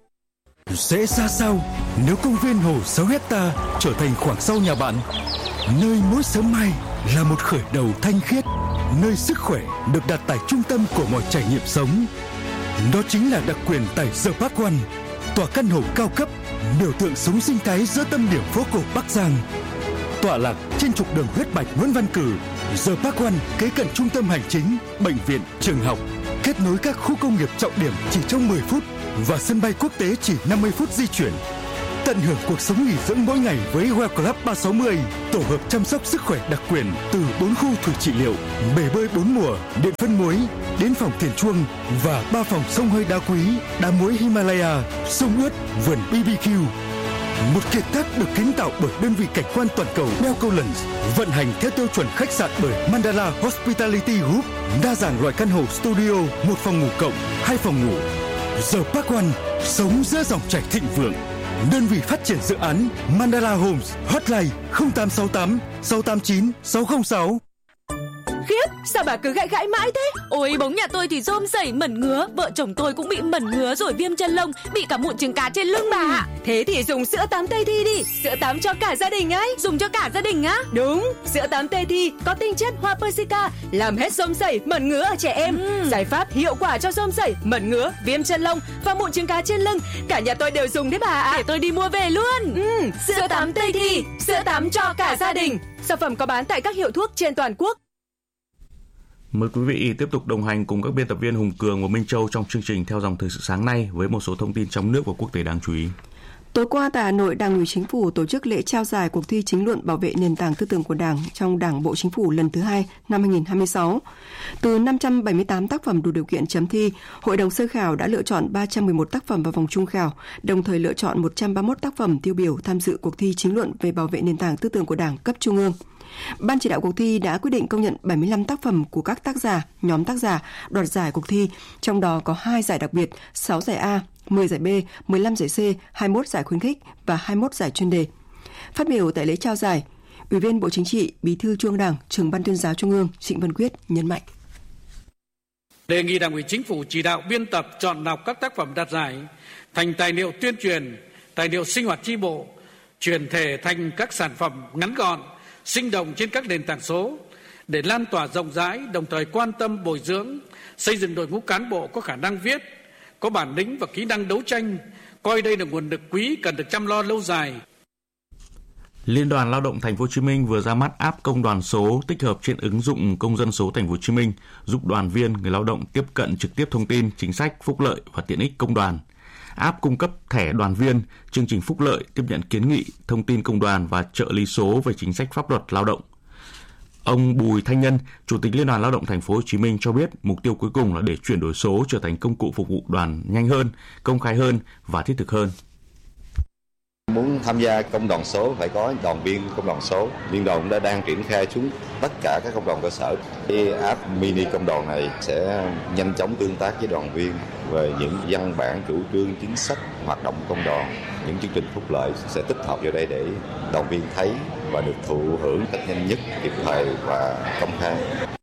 Sẽ ra sao nếu công viên hồ sáu hecta trở thành khoảng sau nhà bạn, nơi mỗi sớm mai là một khởi đầu thanh khiết, nơi sức khỏe được đặt tại trung tâm của mọi trải nghiệm sống. Đó chính là đặc quyền tại The Park One, tòa căn hộ cao cấp, biểu tượng sống sinh thái giữa tâm điểm phố cổ Bắc Giang. Tọa lạc trên trục đường huyết mạch Nguyễn Văn Cử, The Park One kế cận trung tâm hành chính, bệnh viện, trường học, kết nối các khu công nghiệp trọng điểm chỉ trong mười phút và sân bay quốc tế chỉ năm mươi phút di chuyển. Tận hưởng cuộc sống nghỉ dưỡng mỗi ngày với Well Club ba sáu mươi, tổ hợp chăm sóc sức khỏe đặc quyền từ bốn khu thử trị liệu, bể bơi bốn mùa, điện phân muối, đến phòng thiền chuông và ba phòng xông hơi đá quý, đá muối Himalaya, sông ướt, vườn bê bê kiu. Một kiệt tác được kiến tạo bởi đơn vị cảnh quan toàn cầu Melcolands, vận hành theo tiêu chuẩn khách sạn bởi Mandala Hospitality Group, đa dạng loại căn hộ studio, một phòng ngủ cộng, hai phòng ngủ. The Park One, sống giữa dòng chảy thịnh vượng. Đơn vị phát triển dự án Mandala Homes, hotline không tám sáu tám sáu tám chín sáu không sáu. Khiếp, sao bà cứ gãi gãi mãi thế? Ôi, bóng nhà tôi thì rôm rẩy mẩn ngứa, vợ chồng tôi cũng bị mẩn ngứa rồi viêm chân lông, bị cả mụn trứng cá trên lưng bà ạ. Thế thì dùng sữa tắm Tây Thi đi, sữa tắm cho cả gia đình ấy. Dùng cho cả gia đình á? Đúng, sữa tắm Tây Thi có tinh chất hoa persica, làm hết rôm rẩy, mẩn ngứa ở trẻ em. Ừ. Giải pháp hiệu quả cho rôm rẩy, mẩn ngứa, viêm chân lông và mụn trứng cá trên lưng. Cả nhà tôi đều dùng đấy bà ạ. Để tôi đi mua về luôn. Ừ, sữa, sữa tắm Tây Thi, sữa tắm cho cả gia đình. Sản phẩm có bán tại các hiệu thuốc trên toàn quốc. Mời quý vị tiếp tục đồng hành cùng các biên tập viên Hùng Cường và Minh Châu trong chương trình Theo dòng thời sự sáng nay với một số thông tin trong nước và quốc tế đáng chú ý. Tối qua tại Hà Nội, Đảng ủy Chính phủ tổ chức lễ trao giải cuộc thi chính luận bảo vệ nền tảng tư tưởng của Đảng trong Đảng bộ Chính phủ lần thứ hai năm hai nghìn không trăm hai mươi sáu. Từ năm trăm bảy mươi tám tác phẩm đủ điều kiện chấm thi, Hội đồng sơ khảo đã lựa chọn ba trăm mười một tác phẩm vào vòng trung khảo, đồng thời lựa chọn một trăm ba mươi mốt tác phẩm tiêu biểu tham dự cuộc thi chính luận về bảo vệ nền tảng tư tưởng của Đảng cấp trung ương. Ban chỉ đạo cuộc thi đã quyết định công nhận bảy mươi lăm tác phẩm của các tác giả, nhóm tác giả đoạt giải cuộc thi, trong đó có hai giải đặc biệt, sáu giải A, mười giải B, mười lăm giải C, hai mươi mốt giải khuyến khích và hai mươi mốt giải chuyên đề. Phát biểu tại lễ trao giải, Ủy viên Bộ Chính trị, Bí thư Trung ương Đảng, Trưởng Ban Tuyên giáo Trung ương Trịnh Văn Quyết nhấn mạnh: Đề nghị Đảng ủy Chính phủ chỉ đạo biên tập chọn lọc các tác phẩm đạt giải thành tài liệu tuyên truyền, tài liệu sinh hoạt chi bộ, chuyển thể thành các sản phẩm ngắn gọn, sinh động trên các nền tảng số để lan tỏa rộng rãi, đồng thời quan tâm bồi dưỡng, xây dựng đội ngũ cán bộ có khả năng viết, có bản lĩnh và kỹ năng đấu tranh, coi đây là nguồn lực quý cần được chăm lo lâu dài. Liên đoàn Lao động Thành phố Hồ Chí Minh vừa ra mắt app công đoàn số tích hợp trên ứng dụng Công dân số Thành phố Hồ Chí Minh, giúp đoàn viên, người lao động tiếp cận trực tiếp thông tin, chính sách, phúc lợi và tiện ích công đoàn. App cung cấp thẻ đoàn viên, chương trình phúc lợi, tiếp nhận kiến nghị, thông tin công đoàn và trợ lý số về chính sách pháp luật lao động. Ông Bùi Thanh Nhân, Chủ tịch Liên đoàn Lao động Thành phố Hồ Chí Minh cho biết mục tiêu cuối cùng là để chuyển đổi số trở thành công cụ phục vụ đoàn nhanh hơn, công khai hơn và thiết thực hơn. Muốn tham gia công đoàn số phải có đoàn viên công đoàn số. Liên đoàn đã đang triển khai xuống tất cả các công đoàn cơ sở. Cái app mini công đoàn này sẽ nhanh chóng tương tác với đoàn viên về những văn bản chủ trương chính sách hoạt động công đoàn, những chương trình phúc lợi sẽ tích hợp vào đây để đoàn viên thấy và được thụ hưởng cách nhanh nhất, kịp thời và công khai.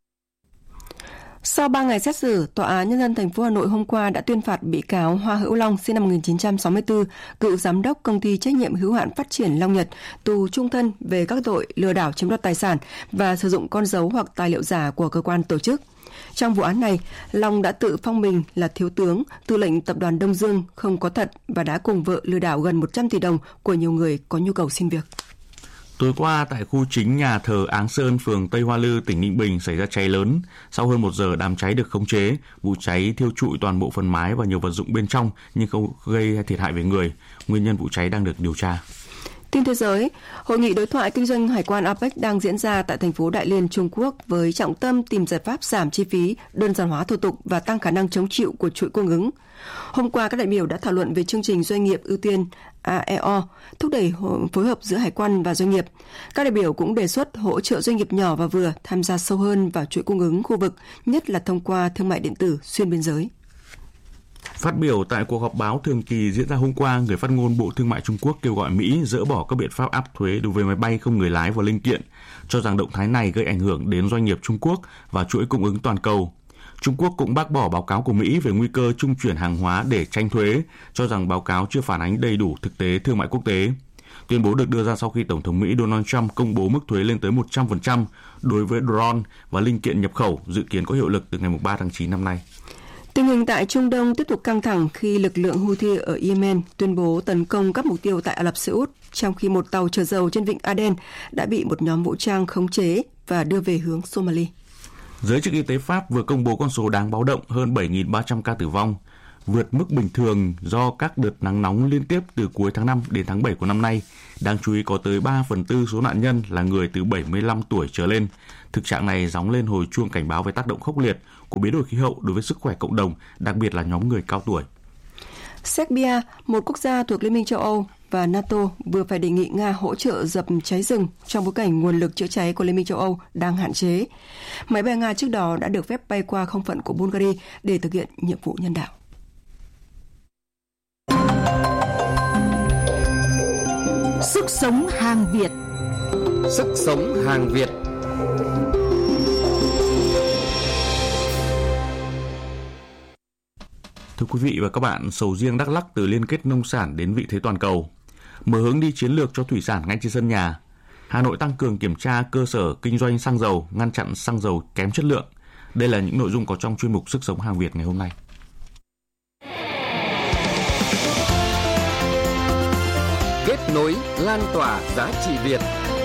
Sau ba ngày xét xử, Tòa án Nhân dân thành phố Hà Nội hôm qua đã tuyên phạt bị cáo Hoa Hữu Long sinh năm một nghìn chín trăm sáu mươi tư, cựu giám đốc công ty trách nhiệm hữu hạn phát triển Long Nhật, tù trung thân về các tội lừa đảo chiếm đoạt tài sản và sử dụng con dấu hoặc tài liệu giả của cơ quan tổ chức. Trong vụ án này, Long đã tự phong mình là thiếu tướng, tư lệnh tập đoàn Đông Dương không có thật và đã cùng vợ lừa đảo gần một trăm tỷ đồng của nhiều người có nhu cầu xin việc. Tối qua, tại khu chính nhà thờ Áng Sơn, phường Tây Hoa Lư, tỉnh Ninh Bình xảy ra cháy lớn. Sau hơn một giờ, đám cháy được khống chế. Vụ cháy thiêu trụi toàn bộ phần mái và nhiều vật dụng bên trong, nhưng không gây thiệt hại về người. Nguyên nhân vụ cháy đang được điều tra. Tin thế giới, Hội nghị đối thoại kinh doanh hải quan a pếch đang diễn ra tại thành phố Đại Liên, Trung Quốc với trọng tâm tìm giải pháp giảm chi phí, đơn giản hóa thủ tục và tăng khả năng chống chịu của chuỗi cung ứng. Hôm qua, các đại biểu đã thảo luận về chương trình doanh nghiệp ưu tiên a e o, thúc đẩy phối hợp giữa hải quan và doanh nghiệp. Các đại biểu cũng đề xuất hỗ trợ doanh nghiệp nhỏ và vừa tham gia sâu hơn vào chuỗi cung ứng khu vực, nhất là thông qua thương mại điện tử xuyên biên giới. Phát biểu tại cuộc họp báo thường kỳ diễn ra hôm qua, người phát ngôn Bộ Thương mại Trung Quốc kêu gọi Mỹ dỡ bỏ các biện pháp áp thuế đối với máy bay không người lái và linh kiện, cho rằng động thái này gây ảnh hưởng đến doanh nghiệp Trung Quốc và chuỗi cung ứng toàn cầu. Trung Quốc cũng bác bỏ báo cáo của Mỹ về nguy cơ trung chuyển hàng hóa để tranh thuế, cho rằng báo cáo chưa phản ánh đầy đủ thực tế thương mại quốc tế. Tuyên bố được đưa ra sau khi Tổng thống Mỹ Donald Trump công bố mức thuế lên tới một trăm phần trăm đối với drone và linh kiện nhập khẩu, dự kiến có hiệu lực từ ngày ba tháng chín năm nay. Tình hình tại Trung Đông tiếp tục căng thẳng khi lực lượng Houthi ở Yemen tuyên bố tấn công các mục tiêu tại Ả Rập Xê Út, trong khi một tàu chở dầu trên vịnh Aden đã bị một nhóm vũ trang khống chế và đưa về hướng Somalia. Giới chức y tế Pháp vừa công bố con số đáng báo động hơn bảy nghìn ba trăm ca tử vong, vượt mức bình thường do các đợt nắng nóng liên tiếp từ cuối tháng năm đến tháng bảy của năm nay. Đáng chú ý có tới ba phần tư số nạn nhân là người từ bảy mươi lăm tuổi trở lên. Thực trạng này gióng lên hồi chuông cảnh báo về tác động khốc liệt của biến đổi khí hậu đối với sức khỏe cộng đồng, đặc biệt là nhóm người cao tuổi. Serbia, một quốc gia thuộc Liên minh châu Âu và NATO vừa phải đề nghị Nga hỗ trợ dập cháy rừng trong bối cảnh nguồn lực chữa cháy của Liên minh châu Âu đang hạn chế. Máy bay Nga trước đó đã được phép bay qua không phận của Bulgaria để thực hiện nhiệm vụ nhân đạo. Sức sống hàng Việt. Sức sống hàng Việt. Thưa quý vị và các bạn, sầu riêng Đắk Lắk từ liên kết nông sản đến vị thế toàn cầu, mở hướng đi chiến lược cho thủy sản ngay trên sân nhà. Hà Nội tăng cường kiểm tra cơ sở kinh doanh xăng dầu, ngăn chặn xăng dầu kém chất lượng. Đây là những nội dung có trong chuyên mục Sức sống hàng Việt ngày hôm nay. Kết nối, lan tỏa giá trị Việt.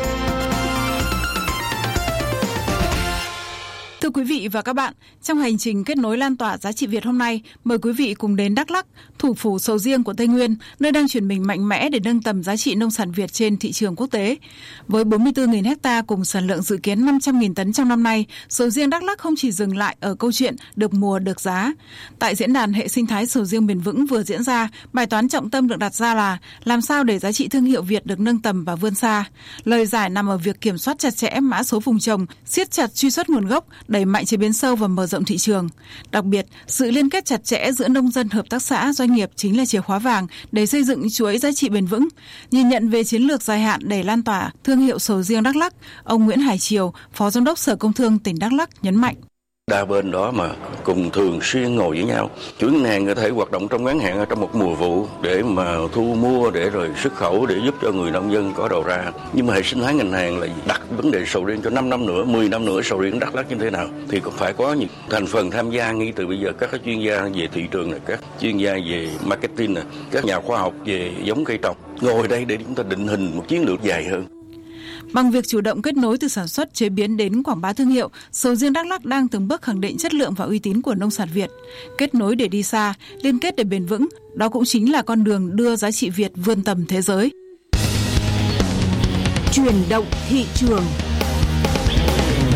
Thưa quý vị và các bạn, trong hành trình kết nối lan tỏa giá trị Việt hôm nay, mời quý vị cùng đến Đắk Lắk, thủ phủ sầu riêng của Tây Nguyên, nơi đang chuyển mình mạnh mẽ để nâng tầm giá trị nông sản Việt trên thị trường quốc tế. Với bốn mươi tư nghìn ha cùng sản lượng dự kiến năm trăm nghìn tấn trong năm nay, sầu riêng Đắk Lắk không chỉ dừng lại ở câu chuyện được mùa được giá. Tại diễn đàn hệ sinh thái sầu riêng bền vững vừa diễn ra, bài toán trọng tâm được đặt ra là làm sao để giá trị thương hiệu Việt được nâng tầm và vươn xa. Lời giải nằm ở việc kiểm soát chặt chẽ mã số vùng trồng, siết chặt truy xuất nguồn gốc, đẩy mạnh chế biến sâu và mở rộng thị trường. Đặc biệt, sự liên kết chặt chẽ giữa nông dân, hợp tác xã, doanh nghiệp chính là chìa khóa vàng để xây dựng chuỗi giá trị bền vững. Nhìn nhận về chiến lược dài hạn để lan tỏa thương hiệu sầu riêng Đắk Lắk, ông Nguyễn Hải Triều, Phó Giám đốc Sở Công Thương tỉnh Đắk Lắk nhấn mạnh. Đa bên đó mà cùng thường xuyên ngồi với nhau, chuỗi ngân hàng có thể hoạt động trong ngắn hạn trong một mùa vụ để mà thu mua, để rồi xuất khẩu, để giúp cho người nông dân có đầu ra. Nhưng mà hệ sinh thái ngành hàng là đặt vấn đề sầu riêng cho năm năm nữa, mười năm nữa sầu riêng Đắk Lắk như thế nào thì cũng phải có những thành phần tham gia ngay từ bây giờ, các chuyên gia về thị trường này, các chuyên gia về marketing này, các nhà khoa học về giống cây trồng ngồi đây để chúng ta định hình một chiến lược dài hơn. Bằng việc chủ động kết nối từ sản xuất, chế biến đến quảng bá thương hiệu, sầu riêng Đắk Lắk đang từng bước khẳng định chất lượng và uy tín của nông sản Việt. Kết nối để đi xa, liên kết để bền vững, đó cũng chính là con đường đưa giá trị Việt vươn tầm thế giới. Chuyển động thị trường.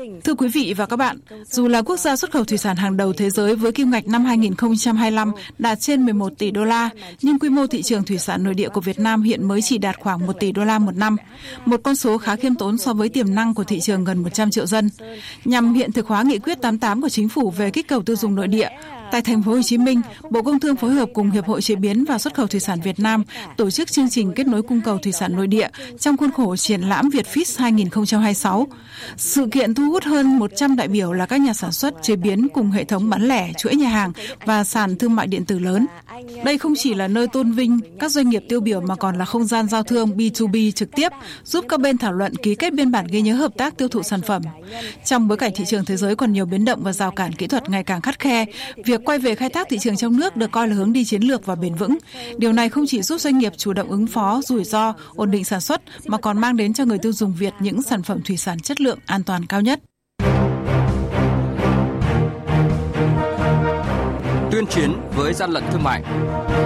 Thưa quý vị và các bạn, dù là quốc gia xuất khẩu thủy sản hàng đầu thế giới với kim ngạch năm hai nghìn không trăm hai mươi lăm đạt trên mười một tỷ đô la, nhưng quy mô thị trường thủy sản nội địa của Việt Nam hiện mới chỉ đạt khoảng một tỷ đô la một năm, một con số khá khiêm tốn so với tiềm năng của thị trường gần một trăm triệu dân. Nhằm hiện thực hóa nghị quyết tám mươi tám của Chính phủ về kích cầu tiêu dùng nội địa, tại thành phố Hồ Chí Minh, Bộ Công Thương phối hợp cùng Hiệp hội Chế biến và Xuất khẩu Thủy sản Việt Nam tổ chức chương trình kết nối cung cầu thủy sản nội địa trong khuôn khổ triển lãm Vietfish hai nghìn không trăm hai mươi sáu. Sự kiện thu hút hơn một trăm đại biểu là các nhà sản xuất, chế biến cùng hệ thống bán lẻ, chuỗi nhà hàng và sàn thương mại điện tử lớn. Đây không chỉ là nơi tôn vinh các doanh nghiệp tiêu biểu mà còn là không gian giao thương bê hai bê trực tiếp, giúp các bên thảo luận ký kết biên bản ghi nhớ hợp tác tiêu thụ sản phẩm. Trong bối cảnh thị trường thế giới còn nhiều biến động và rào cản kỹ thuật ngày càng khắt khe, việc quay về khai thác thị trường trong nước được coi là hướng đi chiến lược và bền vững. Điều này không chỉ giúp doanh nghiệp chủ động ứng phó rủi ro, ổn định sản xuất mà còn mang đến cho người tiêu dùng Việt những sản phẩm thủy sản chất lượng an toàn cao nhất. Tuyên chiến với gian lận thương mại.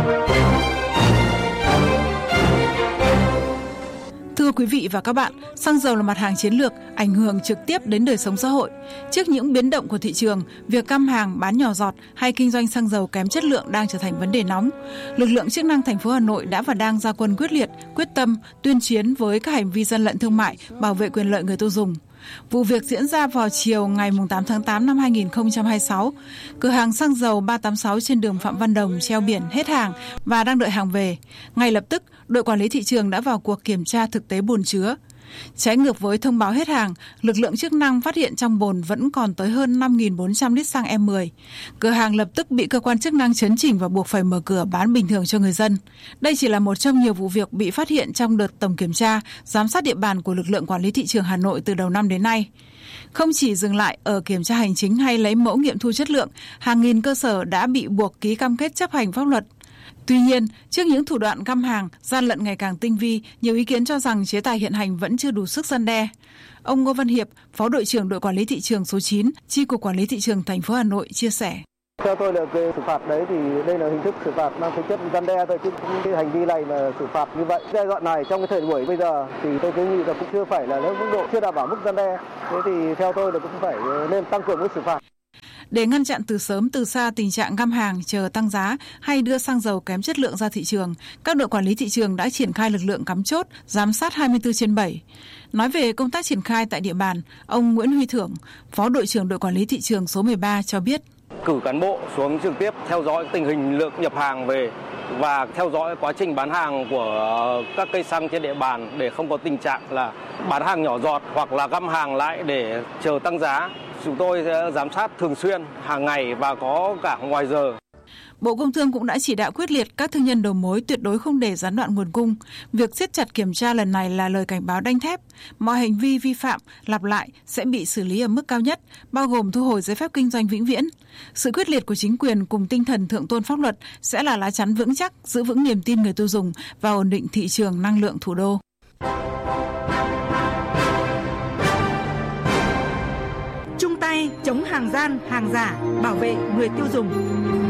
Thưa quý vị và các bạn, xăng dầu là mặt hàng chiến lược, ảnh hưởng trực tiếp đến đời sống xã hội. Trước những biến động của thị trường, việc găm hàng, bán nhỏ giọt hay kinh doanh xăng dầu kém chất lượng đang trở thành vấn đề nóng. Lực lượng chức năng thành phố Hà Nội đã và đang ra quân quyết liệt, quyết tâm, tuyên chiến với các hành vi gian lận thương mại, bảo vệ quyền lợi người tiêu dùng. Vụ việc diễn ra vào chiều ngày tám tháng tám năm hai nghìn không trăm hai mươi sáu. Cửa hàng xăng dầu ba tám sáu trên đường Phạm Văn Đồng treo biển hết hàng và đang đợi hàng về. Ngay lập tức, đội quản lý thị trường đã vào cuộc kiểm tra thực tế bồn chứa. Trái ngược với thông báo hết hàng, lực lượng chức năng phát hiện trong bồn vẫn còn tới hơn năm nghìn bốn trăm lít xăng E mười. Cửa hàng lập tức bị cơ quan chức năng chấn chỉnh và buộc phải mở cửa bán bình thường cho người dân. Đây chỉ là một trong nhiều vụ việc bị phát hiện trong đợt tổng kiểm tra, giám sát địa bàn của lực lượng quản lý thị trường Hà Nội từ đầu năm đến nay. Không chỉ dừng lại ở kiểm tra hành chính hay lấy mẫu nghiệm thu chất lượng, hàng nghìn cơ sở đã bị buộc ký cam kết chấp hành pháp luật. Tuy nhiên, trước những thủ đoạn găm hàng, gian lận ngày càng tinh vi, nhiều ý kiến cho rằng chế tài hiện hành vẫn chưa đủ sức răn đe. Ông Ngô Văn Hiệp, Phó đội trưởng đội quản lý thị trường số chín, Chi cục Quản lý thị trường thành phố Hà Nội chia sẻ. Theo tôi là cái xử phạt đấy thì đây là hình thức xử phạt mang tính chất răn đe thôi, chứ những cái hành vi này mà xử phạt như vậy giai đoạn này trong cái thời buổi bây giờ thì tôi thấy nghĩ là cũng chưa phải là mức độ chưa đảm bảo mức răn đe. Thế thì theo tôi là cũng phải nên tăng cường mức xử phạt. Để ngăn chặn từ sớm từ xa tình trạng găm hàng, chờ tăng giá hay đưa xăng dầu kém chất lượng ra thị trường, các đội quản lý thị trường đã triển khai lực lượng cắm chốt, giám sát hai mươi tư trên bảy. Nói về công tác triển khai tại địa bàn, ông Nguyễn Huy Thưởng, Phó đội trưởng đội quản lý thị trường số mười ba cho biết. Cử cán bộ xuống trực tiếp theo dõi tình hình lượng nhập hàng về và theo dõi quá trình bán hàng của các cây xăng trên địa bàn để không có tình trạng là bán hàng nhỏ giọt hoặc là găm hàng lại để chờ tăng giá. Chúng tôi sẽ giám sát thường xuyên, hàng ngày và có cả ngoài giờ. Bộ Công Thương cũng đã chỉ đạo quyết liệt các thương nhân đầu mối tuyệt đối không để gián đoạn nguồn cung. Việc siết chặt kiểm tra lần này là lời cảnh báo đanh thép. Mọi hành vi vi phạm lặp lại sẽ bị xử lý ở mức cao nhất, bao gồm thu hồi giấy phép kinh doanh vĩnh viễn. Sự quyết liệt của chính quyền cùng tinh thần thượng tôn pháp luật sẽ là lá chắn vững chắc, giữ vững niềm tin người tiêu dùng và ổn định thị trường năng lượng thủ đô. Chung tay chống hàng gian, hàng giả, bảo vệ người tiêu dùng.